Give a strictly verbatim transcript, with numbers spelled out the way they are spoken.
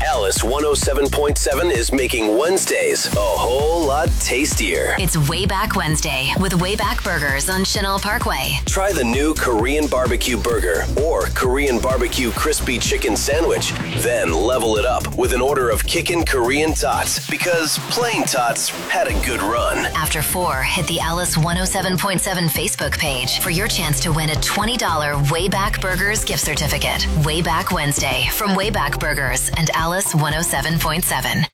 Alice one oh seven point seven is making Wednesdays a whole lot tastier. It's Wayback Wednesday with Wayback Burgers on Chenal Parkway. Try the new Korean barbecue burger or Korean barbecue crispy chicken sandwich. Then level it up with an order of Kickin' Korean Tots, because plain Tots had a good run. After four, hit the Alice one oh seven point seven Facebook page for your chance to win a twenty dollars Wayback Burgers gift certificate. Wayback Wednesday from Wayback Burgers and Alice one oh seven point seven.